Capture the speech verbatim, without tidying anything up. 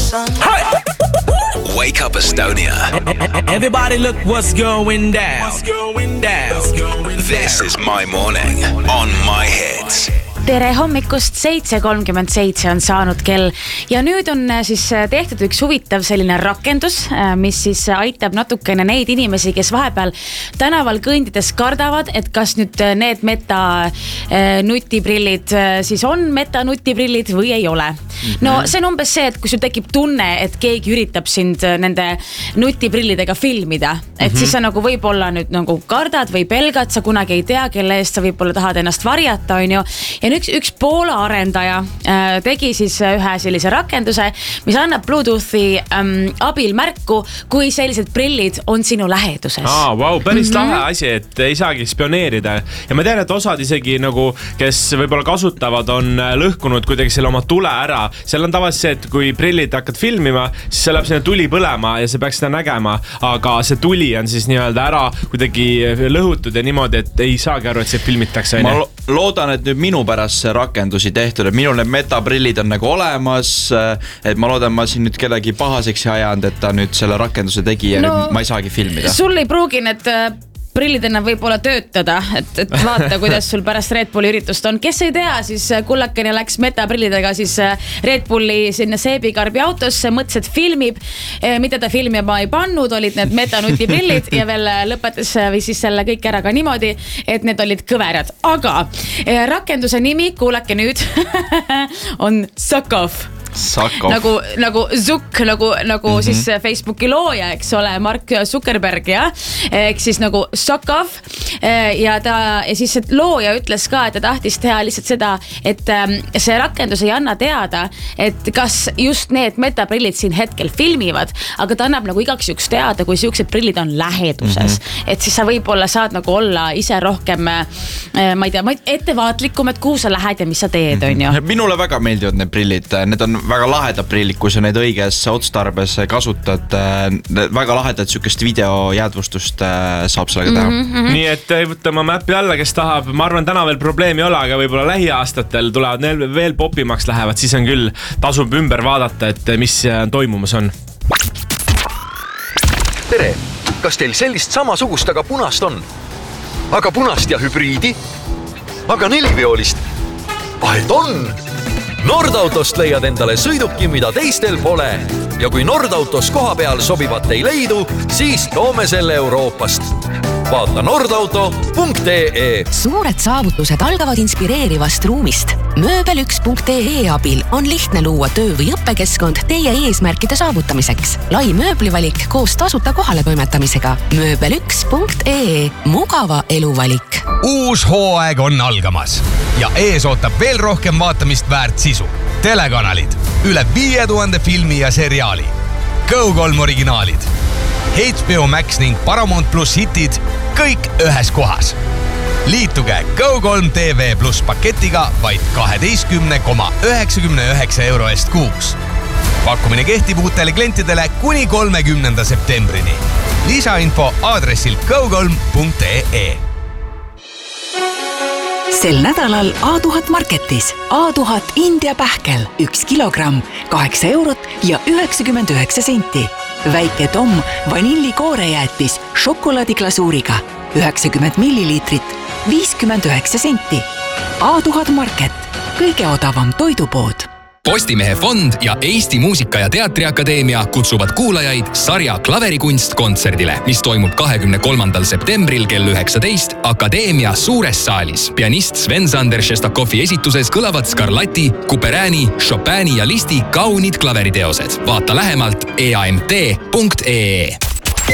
sun. Hey! Wake up Estonia. Everybody look what's going down. What's going down. This is My Morning on My Hits. Tere hommikust, seitse kolmkümmend seitse on saanud kell ja nüüd on siis tehtud üks huvitav selline rakendus, mis siis aitab natukene neid inimesi, kes vahepeal tänaval kõndides kardavad, et kas nüüd need meta nutiprillid siis on meta nutiprillid või ei ole. No see on umbes see, et kui sul tekib tunne, et keegi üritab sind nende nutiprillidega filmida, et mm-hmm. siis sa nagu võib-olla nüüd nagu kardad või pelgad, sa kunagi ei tea, kelle eest sa võib-olla tahad ennast varjata, on ju. Ja üks, üks Poola arendaja äh, tegi siis ühe sellise rakenduse, mis annab Bluetoothi ähm, abil märku, kui sellised prillid on sinu läheduses. Aa, wow, päris mm-hmm. lahe asi, et ei saagi spioneerida. Ja ma tean, et osad isegi nagu, kes võib-olla kasutavad, on lõhkunud kuidagi selle oma tule ära. Seal on tavaliselt see, et kui prillid hakkad filmima, siis see läheb sinna tuli põlema ja see peaks seda nägema, aga see tuli on siis nii-öelda ära kuidagi lõhutud ja niimoodi, et ei saagi aru, et see filmitakse. Ma loodan, et nüüd minu pärast rakendusi tehtud, et minul need metaprillid on nagu olemas, et ma loodan, ma siin nüüd kellegi pahaseks ei ajanud, et ta nüüd selle rakenduse tegi ja no, nüüd ma ei saagi filmida. Sul ei pruugi need prillidena võib-olla töötada, et, et vaata, kuidas sul pärast Red Bulli üritust on. Kes ei tea, siis kullakene läks metaprillidega siis Red Bulli sinna seebikarbi autosse, mõtles, et filmib, mida ta filmima ei pannud, olid need metanutiprillid ja veel lõpetas või siis selle kõik ära ka niimoodi, et need olid kõverad. Aga rakenduse nimi, kuulake nüüd, on Sakov. Sakov. Nagu, nagu Zuk, nagu, nagu mm-hmm. siis Facebooki looja, eks ole, Mark Zuckerberg, ja? Eks siis nagu Sakov ja ta, ja siis looja ütles ka, et ta tahtis teha lihtsalt seda, et see rakendus ei anna teada, et kas just need metaprillid siin hetkel filmivad, aga ta annab nagu igaks juks teada, kui siuksed prillid on läheduses, mm-hmm. et siis sa võib-olla saad nagu olla ise rohkem, ma ei tea, ettevaatlikum, et kuhu sa lähed ja mis sa teed, on ju. Minule väga meeldivad need prillid, need on väga lahedad prillid, kui sa neid õiges otstarbes kasutad, väga lahedad sükest videojäädvustust saab sellega teha. Mm-hmm. Nii et võtame mäppi alla, kes tahab, ma arvan, täna veel probleemi ei ole, aga võib-olla lähiaastatel tulevad neil veel popimaks lähevad, siis on küll tasub ümber vaadata, et mis toimumas on. Tere, kas teil sellist samasugust, aga punast on? Aga punast ja hübriidi? Aga neliveolist? Vahet on! Nordautost leiad endale sõiduki, mida teistel pole. Ja kui Nordautos koha peal sobivat ei leidu, siis toome selle Euroopast. Vaata nordauto punkt ee. Suured saavutused algavad inspireerivast ruumist. mööbel üks punkt ee abil on lihtne luua töö- või õppekeskkond teie eesmärkide saavutamiseks. Lai mööblivalik koos tasuta kohale toimetamisega. mööbel üks punkt ee. Mugava eluvalik. Uus hooaeg on algamas ja ees ootab veel rohkem vaatamist väärt sisu. Telekanalid, üle viie tuhande filmi ja seriaali. Go kolm originaalid. H B O Max ning Paramount Plus hitid kõik ühes kohas. Liituge Go kolm T V Plus paketiga vaid kaheteistkümne koma üheksakümne üheksa euro eest kuus. Pakkumine kehtib uutele klientidele kuni kolmekümnenda septembrini. Lisainfo aadressil go kolm punkt ee. Sel nädalal A tuhat marketis. A tuhat India pähkel, üks kilogramm, kaheksa eurot ja üheksakümmend üheksa senti. Väike Tom vanillikooreäätis šokolaadiglasuuriga, üheksakümmend milliliitrit, viiskümmend üheksa senti. A tuhat market, kõige odavam toidupood. Postimehe fond ja Eesti Muusika- ja Teatriakadeemia kutsuvad kuulajaid sarja Klaverikunst kontserdile, mis toimub kahekümne kolmandal septembril kell üheksateist Akadeemia suures saalis. Pianist Sven-Sander Šestakovi esituses kõlavad Scarlatti, Couperini, Chopini ja Listi kaunid klaveriteosed. Vaata lähemalt e a m t punkt ee.